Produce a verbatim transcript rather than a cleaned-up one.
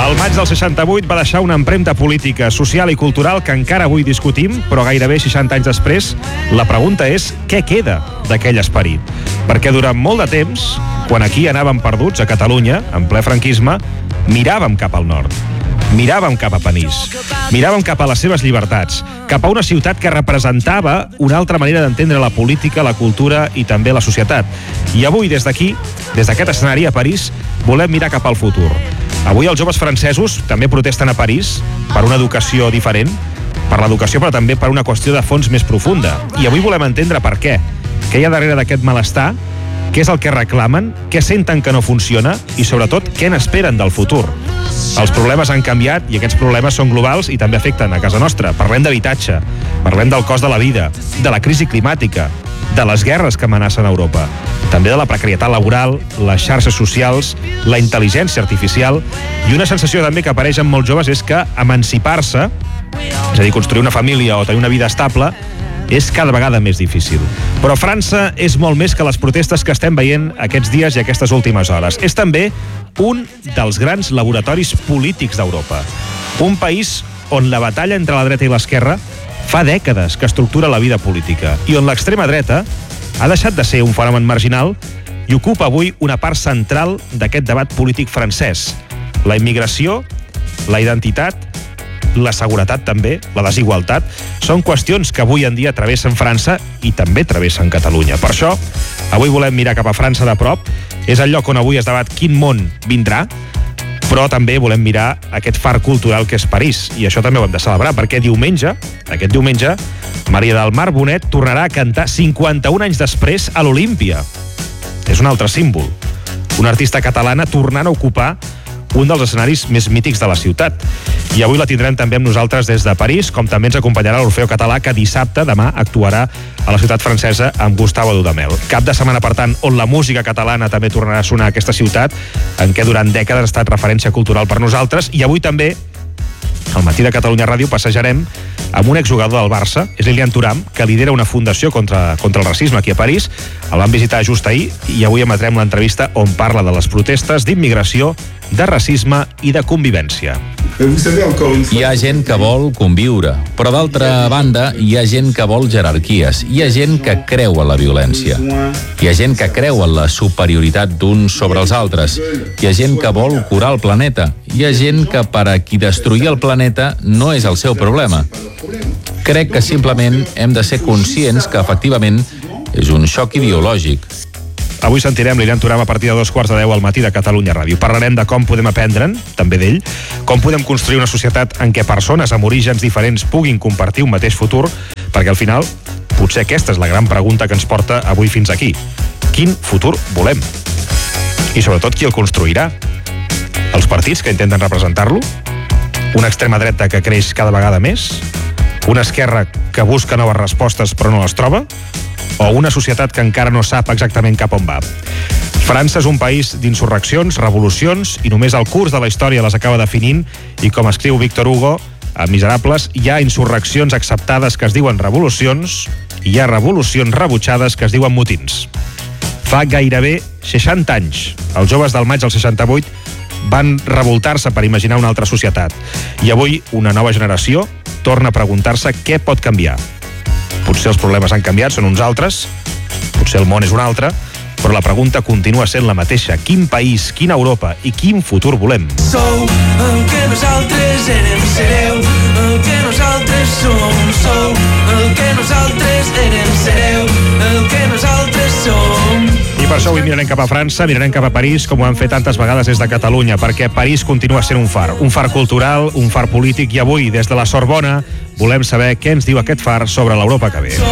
El maig del seixanta-vuit va deixar una empremta política, social i cultural que encara avui discutim, però gairebé seixanta anys després, la pregunta és què queda d'aquell esperit? Perquè durant molt de temps, quan aquí anàvem perduts, a Catalunya, en ple franquisme, miràvem cap al nord. Miràvem cap a Panís, miràvem cap a les seves llibertats, cap a una ciutat que representava una altra manera d'entendre la política, la cultura i també la societat. I avui, des d'aquí, des d'aquest escenari a París, volem mirar cap al futur. Avui els joves francesos també protesten a París per una educació diferent, per l'educació però també per una qüestió de fons més profunda. I avui volem entendre per què, què hi ha darrere d'aquest malestar, què és el que reclamen, què senten que no funciona i, sobretot, què n'esperen del futur. Els problemes han canviat i aquests problemes són globals i també afecten a casa nostra. Parlem d'habitatge, parlem del cost de la vida, de la crisi climàtica, de les guerres que amenacen Europa, també de la precarietat laboral, les xarxes socials, la intel·ligència artificial i una sensació també que apareix en molts joves és que emancipar-se, és a dir, construir una família o tenir una vida estable, és cada vegada més difícil. Però França és molt més que les protestes que estem veient aquests dies i aquestes últimes hores. És també un dels grans laboratoris polítics d'Europa. Un país on la batalla entre la dreta i l'esquerra fa dècades que estructura la vida política i on l'extrema dreta ha deixat de ser un fenomen marginal i ocupa avui una part central d'aquest debat polític francès. La immigració, la identitat, la seguretat també, la desigualtat, són qüestions que avui en dia travessen França i també travessen Catalunya. Per això, avui volem mirar cap a França de prop. És el lloc on avui es debat quin món vindrà, però també volem mirar aquest far cultural que és París. I això també ho hem de celebrar, perquè diumenge, aquest diumenge, Maria del Mar Bonet tornarà a cantar cinquanta-un anys després a l'Olímpia. És un altre símbol. Una artista catalana tornant a ocupar un dels escenaris més mítics de la ciutat. I avui la tindrem també amb nosaltres des de París, com també ens acompanyarà l'Orfeo Català, que dissabte, demà, actuarà a la ciutat francesa amb Gustavo Dudamel. Cap de setmana, per tant, on la música catalana també tornarà a sonar a aquesta ciutat, en què durant dècades ha estat referència cultural per nosaltres. I avui també, al matí de Catalunya Ràdio, passejarem amb un exjugador del Barça, és Lilian Thuram, que lidera una fundació contra, contra el racisme aquí a París. El vam visitar just ahir i avui emetrem l'entrevista on parla de les protestes, d'immigració, de racisme i de convivència. Hi ha gent que vol conviure, però d'altra banda hi ha gent que vol jerarquies, hi ha gent que creu en la violència, hi ha gent que creu en la superioritat d'uns sobre els altres, hi ha gent que vol curar el planeta, hi ha gent que per a qui destruir el planeta no és el seu problema. Crec que simplement hem de ser conscients que efectivament és un xoc ideològic. Avui sentirem Lilian Thuram a partir de dos quarts de deu al matí de Catalunya Ràdio. Parlarem de com podem aprendre'n, també d'ell, com podem construir una societat en què persones amb orígens diferents puguin compartir un mateix futur, perquè al final potser aquesta és la gran pregunta que ens porta avui fins aquí. Quin futur volem? I sobretot qui el construirà? Els partits que intenten representar-lo? Una extrema dreta que creix cada vegada més? Una esquerra que busca noves respostes però no les troba? O una societat que encara no sap exactament cap on va. França és un país d'insurreccions, revolucions, i només el curs de la història les acaba definint, i com escriu Victor Hugo, a Miserables, hi ha insurreccions acceptades que es diuen revolucions, i hi ha revolucions rebutjades que es diuen motins. Fa gairebé seixanta anys, els joves del maig del seixanta-vuit van revoltar-se per imaginar una altra societat. I avui una nova generació torna a preguntar-se què pot canviar. Potser els problemes han canviat, són uns altres, potser el món és un altre, però la pregunta continua sent la mateixa. Quin país, quina Europa i quin futur volem? Sou el que nosaltres érem, sereu el que nosaltres som. Sou el que nosaltres érem, sereu el que nosaltres som. I per això avui mirarem cap a França, mirarem cap a París, com ho han fet tantes vegades des de Catalunya, perquè París continua sent un far, un far cultural, un far polític, i avui, des de la Sorbona, volem saber què ens diu aquest far sobre l'Europa que ve.